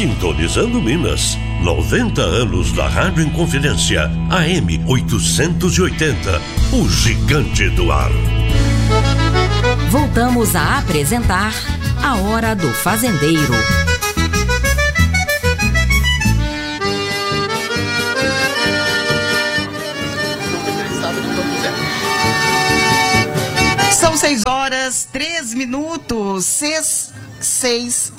Sintonizando Minas, 90 anos da Rádio Inconfidência, AM 880, o gigante do ar. Voltamos a apresentar A Hora do Fazendeiro. São 6 horas, 3 minutos, 6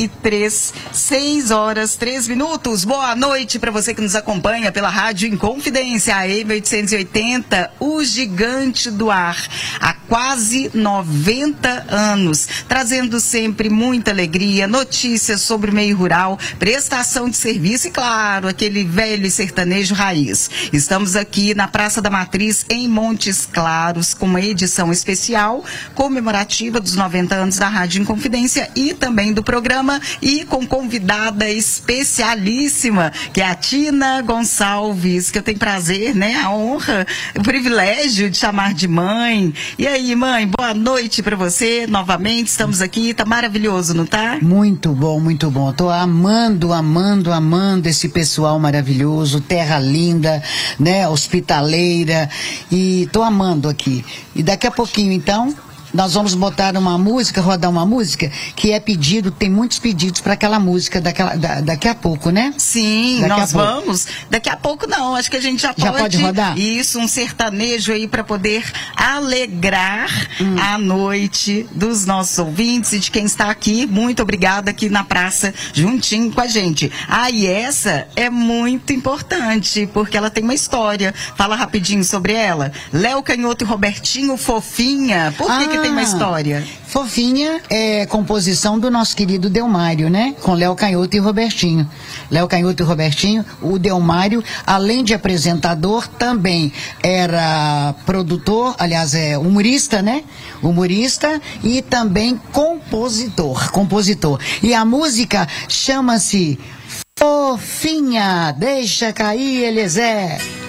horas, 3 minutos. Boa noite para você que nos acompanha pela Rádio Inconfidência, AM 880, o gigante do ar. Há quase 90 anos, trazendo sempre muita alegria, notícias sobre o meio rural, prestação de serviço e, claro, aquele velho sertanejo raiz. Estamos aqui na Praça da Matriz, em Montes Claros, com uma edição especial comemorativa dos 90 anos da Rádio Inconfidência e também do programa, e com convidada especialíssima, que é a Tina Gonçalves, que eu tenho prazer, né, a honra, o privilégio de chamar de mãe. E aí, mãe, boa noite para você novamente, estamos aqui, tá maravilhoso, não tá? Muito bom, tô amando esse pessoal maravilhoso, terra linda, né, hospitaleira, e tô amando aqui. E daqui a pouquinho, então, nós vamos botar uma música, rodar uma música que é pedido, tem muitos pedidos para aquela música daqui a pouco, né? Sim, nós vamos. Daqui a pouco não, acho que a gente já pode rodar? Isso, um sertanejo aí para poder alegrar a noite dos nossos ouvintes e de quem está aqui. Muito obrigada aqui na praça, juntinho com a gente. E essa é muito importante, porque ela tem uma história. Fala rapidinho sobre ela. Léo Canhoto e Robertinho, Fofinha. Por que tem uma história? Fofinha é composição do nosso querido Delmário, né? Com Léo Canhoto e Robertinho. Léo Canhoto e Robertinho, o Delmário, além de apresentador, também era produtor, aliás, é humorista, né? Humorista e também compositor. E a música chama-se Fofinha, deixa cair, Eliezer.